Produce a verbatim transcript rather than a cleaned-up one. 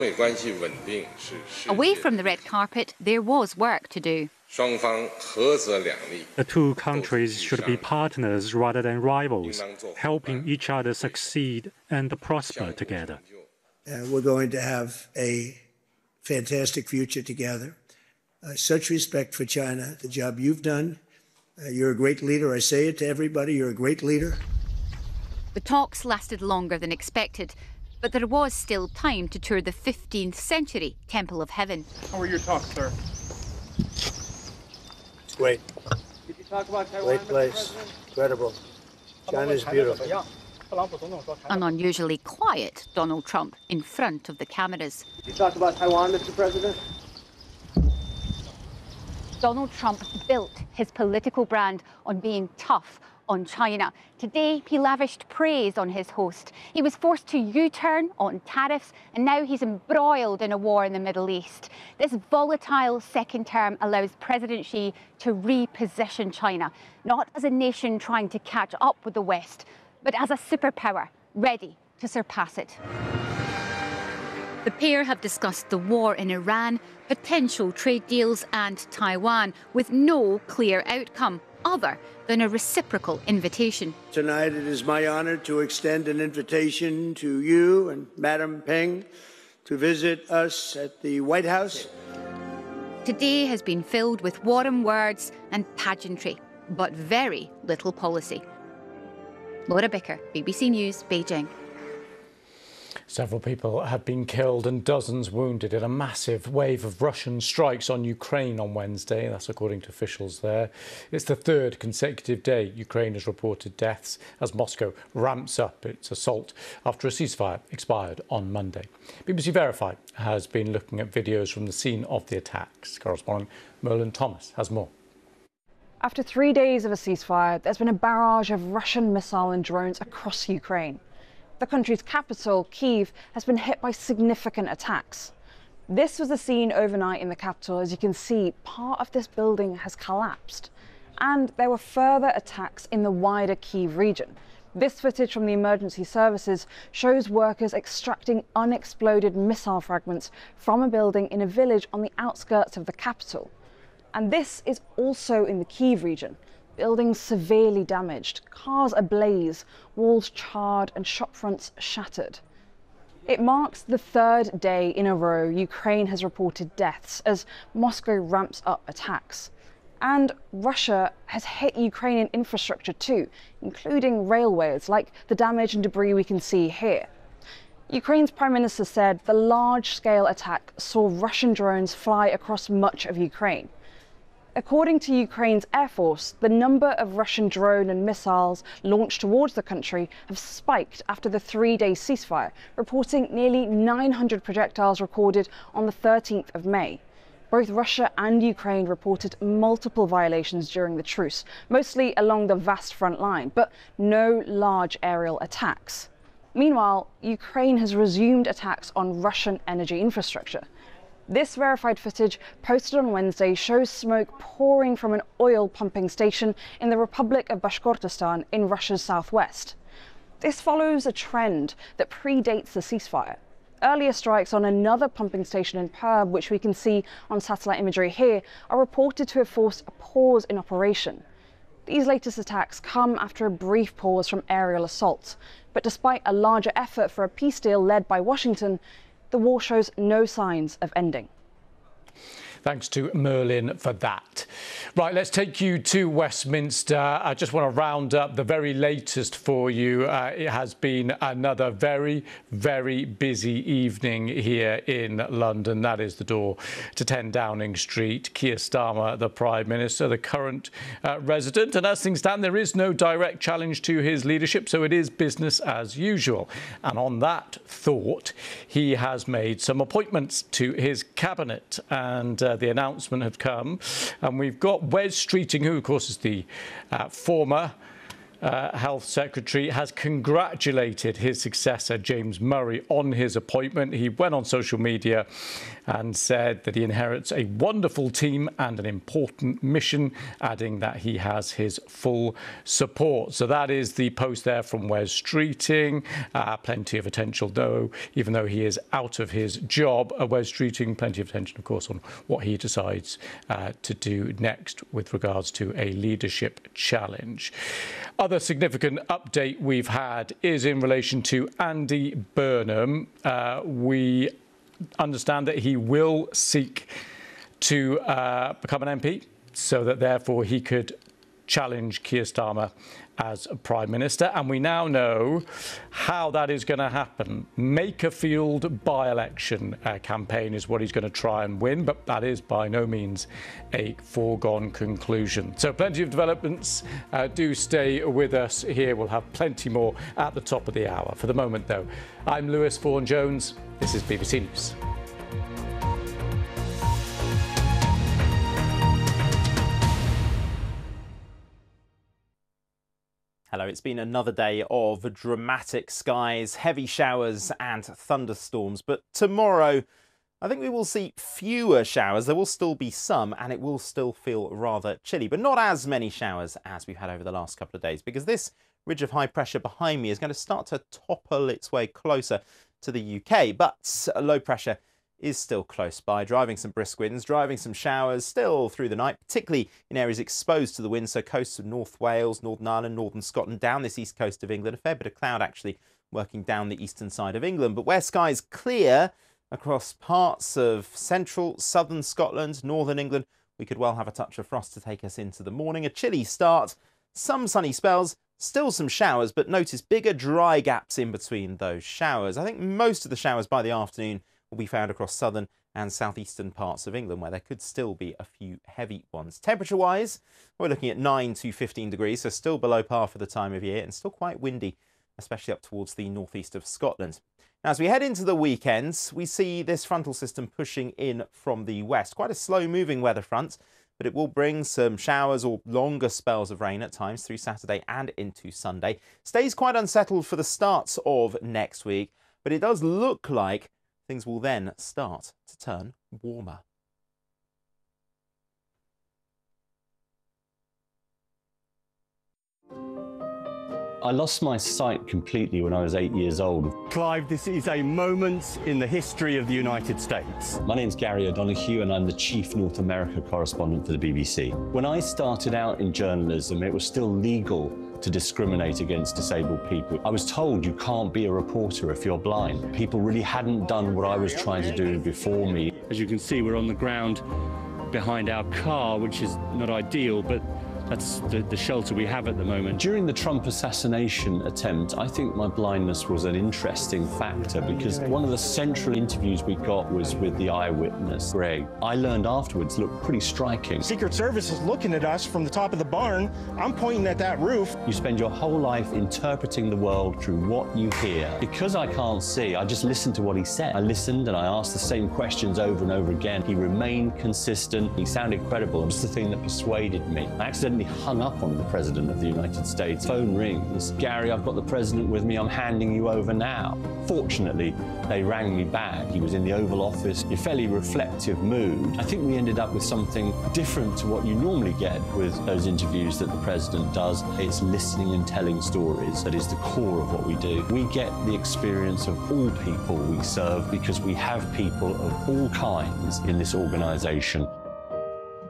Away from the red carpet, there was work to do. The two countries should be partners rather than rivals, helping each other succeed and prosper together. Uh, we're going to have a fantastic future together. Uh, such respect for China, the job you've done. Uh, you're a great leader. I say it to everybody, you're a great leader. The talks lasted longer than expected, but there was still time to tour the fifteenth century Temple of Heaven. How were your talks, sir? It's great. Did you talk about Taiwan? Great place. Incredible. China's beautiful. An unusually quiet Donald Trump in front of the cameras. Did you talk about Taiwan, Mister President? Donald Trump built his political brand on being tough on China. Today, he lavished praise on his host. He was forced to U-turn on tariffs, and now he's embroiled in a war in the Middle East. This volatile second term allows President Xi to reposition China, not as a nation trying to catch up with the West, but as a superpower ready to surpass it. The pair have discussed the war in Iran, potential trade deals and Taiwan, with no clear outcome other than a reciprocal invitation. Tonight it is my honor to extend an invitation to you and Madam Peng to visit us at the White House. Today has been filled with warm words and pageantry, but very little policy. Laura Bicker, B B C News, Beijing. Several people have been killed and dozens wounded in a massive wave of Russian strikes on Ukraine on Wednesday. That's according to officials there. It's the third consecutive day Ukraine has reported deaths as Moscow ramps up its assault after a ceasefire expired on Monday. B B C Verify has been looking at videos from the scene of the attacks. Correspondent Merlin Thomas has more. After three days of a ceasefire, there's been a barrage of Russian missile and drones across Ukraine. The country's capital, Kyiv, has been hit by significant attacks. This was the scene overnight in the capital. As you can see, part of this building has collapsed. And there were further attacks in the wider Kyiv region. This footage from the emergency services shows workers extracting unexploded missile fragments from a building in a village on the outskirts of the capital. And this is also in the Kyiv region. Buildings severely damaged, cars ablaze, walls charred and shopfronts shattered. It marks the third day in a row Ukraine has reported deaths as Moscow ramps up attacks. And Russia has hit Ukrainian infrastructure too, including railways, like the damage and debris we can see here. Ukraine's Prime Minister said the large-scale attack saw Russian drones fly across much of Ukraine. According to Ukraine's Air Force, the number of Russian drone and missiles launched towards the country have spiked after the three-day ceasefire, reporting nearly nine hundred projectiles recorded on the thirteenth of May. Both Russia and Ukraine reported multiple violations during the truce, mostly along the vast front line, but no large aerial attacks. Meanwhile, Ukraine has resumed attacks on Russian energy infrastructure. This verified footage, posted on Wednesday, shows smoke pouring from an oil pumping station in the Republic of Bashkortostan in Russia's southwest. This follows a trend that predates the ceasefire. Earlier strikes on another pumping station in Perm, which we can see on satellite imagery here, are reported to have forced a pause in operation. These latest attacks come after a brief pause from aerial assaults. But despite a larger effort for a peace deal led by Washington, the war shows no signs of ending. Thanks to Merlin for that. Right, let's take you to Westminster. I just want to round up the very latest for you. Uh, it has been another very, very busy evening here in London. That is the door to ten Downing Street. Keir Starmer, the Prime Minister, the current uh, resident. And as things stand, there is no direct challenge to his leadership, so it is business as usual. And on that thought, he has made some appointments to his cabinet. And uh, the announcement have come, and we've got Wes Streeting, who of course is the uh, former uh, Health Secretary has congratulated his successor, James Murray, on his appointment. He went on social media and said that he inherits a wonderful team and an important mission, adding that he has his full support. So that is the post there from Wes Streeting. Uh, plenty of attention, though, even though he is out of his job. Uh, Wes Streeting, plenty of attention, of course, on what he decides uh, to do next with regards to a leadership challenge. Other significant update we've had is in relation to Andy Burnham. Uh, we understand that he will seek to uh, become an M P, so that therefore he could challenge Keir Starmer as Prime Minister. And we now know how that is going to happen. Makerfield by-election uh, campaign is what he's going to try and win, but that is by no means a foregone conclusion. So plenty of developments. Uh, do stay with us here. We'll have plenty more at the top of the hour. For the moment, though, I'm Lewis Vaughan-Jones. This is B B C News. Hello, it's been another day of dramatic skies, heavy showers and thunderstorms. But tomorrow, I think we will see fewer showers. There will still be some, and it will still feel rather chilly, but not as many showers as we've had over the last couple of days, because this ridge of high pressure behind me is going to start to topple its way closer to the U K. But low pressure is still close by, driving some brisk winds, driving some showers still through the night, particularly in areas exposed to the wind, so coasts of North Wales, Northern Ireland, Northern Scotland, down this east coast of England. A fair bit of cloud actually working down the eastern side of England, but where skies clear across parts of central, southern Scotland, northern England, we could well have a touch of frost to take us into the morning. A chilly start, some sunny spells, still some showers, but notice bigger dry gaps in between those showers. I think most of the showers by the afternoon will be found across southern and southeastern parts of England, where there could still be a few heavy ones. Temperature-wise, we're looking at nine to fifteen degrees, so still below par for the time of year, and still quite windy, especially up towards the northeast of Scotland. Now, as we head into the weekends, we see this frontal system pushing in from the west. Quite a slow-moving weather front, but it will bring some showers or longer spells of rain at times through Saturday and into Sunday. Stays quite unsettled for the starts of next week, but it does look like things will then start to turn warmer. I lost my sight completely when I was eight years old. Clive, this is a moment in the history of the United States. My name's Gary O'Donoghue and I'm the Chief North America correspondent for the B B C. When I started out in journalism, it was still legal to discriminate against disabled people. I was told you can't be a reporter if you're blind. People really hadn't done what I was trying to do before me. As you can see, we're on the ground behind our car, which is not ideal, but that's the, the shelter we have at the moment. During the Trump assassination attempt, I think my blindness was an interesting factor because one of the central interviews we got was with the eyewitness, Greg. I learned afterwards looked pretty striking. Secret Service is looking at us from the top of the barn. I'm pointing at that roof. You spend your whole life interpreting the world through what you hear. Because I can't see, I just listened to what he said. I listened and I asked the same questions over and over again. He remained consistent. He sounded credible. It was the thing that persuaded me. I accidentally hung up on the President of the United States. Phone rings. Gary, I've got the President with me. I'm handing you over now. Fortunately, they rang me back. He was in the Oval Office, in a fairly reflective mood. I think we ended up with something different to what you normally get with those interviews that the President does. It's listening and telling stories. That is the core of what we do. We get the experience of all people we serve because we have people of all kinds in this organisation.